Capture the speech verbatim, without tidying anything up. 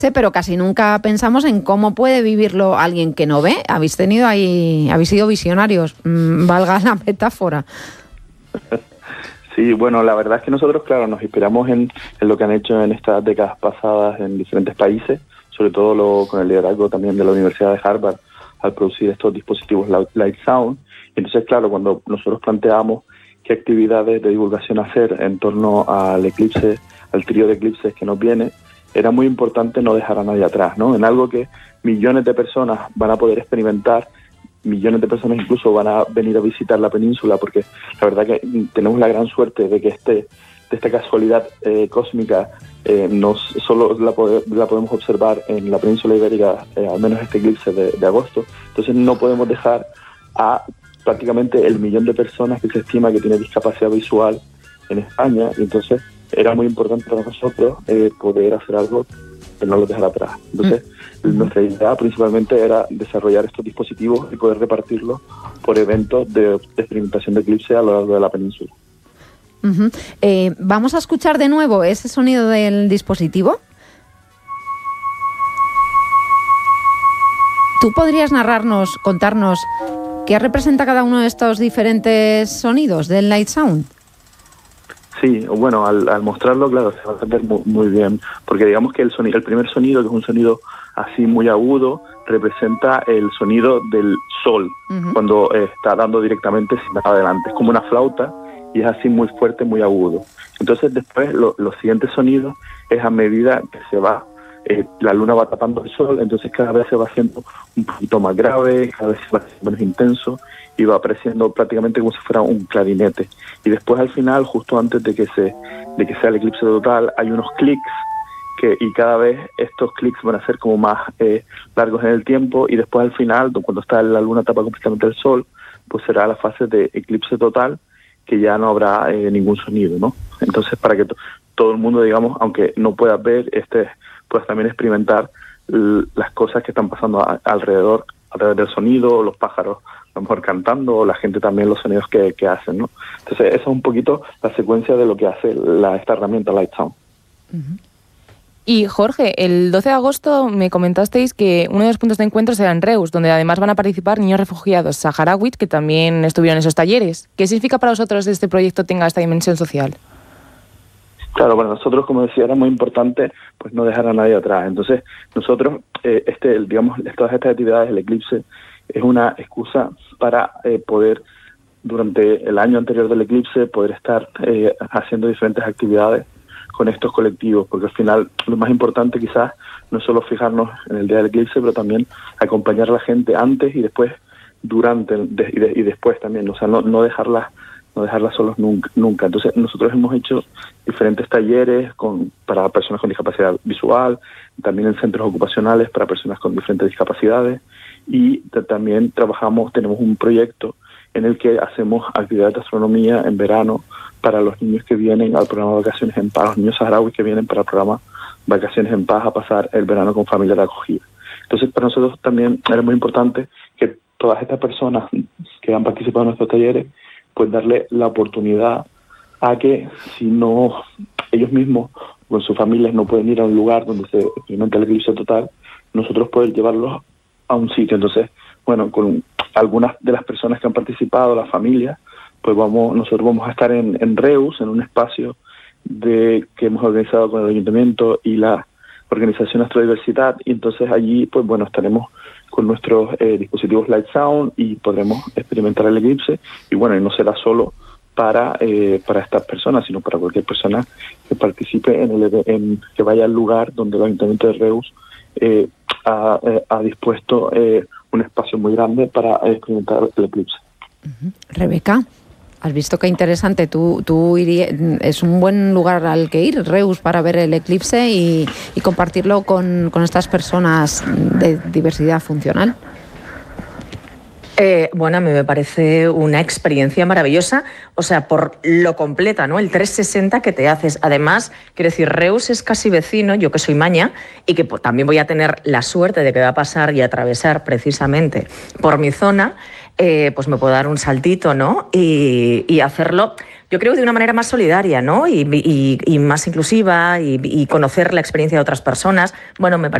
Pero casi nunca pensamos en cómo puede vivirlo alguien que no ve. Habéis tenido ahí, habéis sido visionarios, mmm, valga la metáfora. Sí, bueno, la verdad es que nosotros, claro, nos inspiramos en, en lo que han hecho en estas décadas pasadas en diferentes países, sobre todo lo, con el liderazgo también de la Universidad de Harvard al producir estos dispositivos Light Sound. Entonces, claro, cuando nosotros planteamos qué actividades de divulgación hacer en torno al eclipse, al trío de eclipses que nos viene, era muy importante no dejar a nadie atrás, ¿no? En algo que millones de personas van a poder experimentar, millones de personas incluso van a venir a visitar la península, porque la verdad que tenemos la gran suerte de que este, de esta casualidad eh, cósmica eh, nos, solo la, pode, la podemos observar en la península ibérica, eh, al menos este eclipse de, de agosto. Entonces no podemos dejar a prácticamente el millón de personas que se estima que tiene discapacidad visual en España, y entonces era muy importante para nosotros eh, poder hacer algo que no los dejara atrás. Entonces, mm. nuestra idea principalmente era desarrollar estos dispositivos y poder repartirlos por eventos de, de experimentación de eclipse a lo largo de la península. Uh-huh. Eh, Vamos a escuchar de nuevo ese sonido del dispositivo. ¿Tú podrías narrarnos, contarnos qué representa cada uno de estos diferentes sonidos del Light Sound? Sí, bueno, al, al mostrarlo, claro, se va a entender muy, muy bien, porque digamos que el sonido, el primer sonido, que es un sonido así muy agudo, representa el sonido del sol, uh-huh. cuando eh, está dando directamente sin nada adelante. Es como una flauta y es así muy fuerte, muy agudo. Entonces después lo, los siguientes sonidos es a medida que se va, eh, la luna va tapando el sol, entonces cada vez se va haciendo un poquito más grave, cada vez se va haciendo menos intenso, y va apareciendo prácticamente como si fuera un clarinete. Y después al final, justo antes de que se de que sea el eclipse total, hay unos clics que y cada vez estos clics van a ser como más eh, largos en el tiempo, y después al final, cuando está la luna tapa completamente el sol, pues será la fase de eclipse total, que ya no habrá eh, ningún sonido, ¿no? Entonces, para que to- todo el mundo, digamos, aunque no pueda ver, este pues también experimentar l- las cosas que están pasando a- alrededor, alrededor del sonido, los pájaros a lo mejor cantando, o la gente también los sonidos que, que hacen, ¿no? Entonces esa es un poquito la secuencia de lo que hace la, esta herramienta Light Sound. Uh-huh. Y Jorge, el doce de agosto me comentasteis que uno de los puntos de encuentro será en Reus, donde además van a participar niños refugiados saharauis que también estuvieron en esos talleres. ¿Qué significa para vosotros que este proyecto tenga esta dimensión social? Claro, para nosotros, como decía, era muy importante pues no dejar a nadie atrás. Entonces nosotros, eh, este, digamos, todas estas actividades, el eclipse, es una excusa para eh, poder, durante el año anterior del eclipse, poder estar eh, haciendo diferentes actividades con estos colectivos, porque al final lo más importante quizás no es solo fijarnos en el día del eclipse, pero también acompañar a la gente antes y después, durante de, y, de, y después también, o sea, no, no dejarlas no dejarlas solos nunca, nunca. Entonces nosotros hemos hecho diferentes talleres con para personas con discapacidad visual, también en centros ocupacionales para personas con diferentes discapacidades, y t- también trabajamos, tenemos un proyecto en el que hacemos actividades de astronomía en verano para los niños que vienen al programa Vacaciones en Paz, los niños saharauis que vienen para el programa Vacaciones en Paz a pasar el verano con familia de acogida. Entonces para nosotros también era muy importante que todas estas personas que han participado en nuestros talleres, pues darle la oportunidad a que si no ellos mismos o en sus familias no pueden ir a un lugar donde se experimenta el eclipse total, nosotros poder llevarlos a un sitio. Entonces, bueno, con algunas de las personas que han participado, las familias, pues vamos nosotros vamos a estar en, en Reus, en un espacio de que hemos organizado con el Ayuntamiento y la Organización Astrodiversidad, y entonces allí, pues bueno, estaremos con nuestros eh, dispositivos Light Sound y podremos experimentar el eclipse, y bueno, y no será solo para eh, para estas personas, sino para cualquier persona que participe en el en, que vaya al lugar donde el Ayuntamiento de Reus eh, ha, eh, ha dispuesto eh, un espacio muy grande para experimentar el eclipse. Uh-huh. Rebeca, has visto qué interesante. Tú, tú irías, es un buen lugar al que ir, Reus, para ver el eclipse y, y compartirlo con, con estas personas de diversidad funcional. Eh, bueno, a mí me parece una experiencia maravillosa, o sea, por lo completa, ¿no? El trescientos sesenta que te haces. Además, quiero decir, Reus es casi vecino, yo que soy maña, y que pues, también voy a tener la suerte de que va a pasar y atravesar precisamente por mi zona, eh, pues me puedo dar un saltito, ¿no? Y, y hacerlo yo creo que de una manera más solidaria, ¿no? Y, y, y más inclusiva y, y conocer la experiencia de otras personas. Bueno, me parece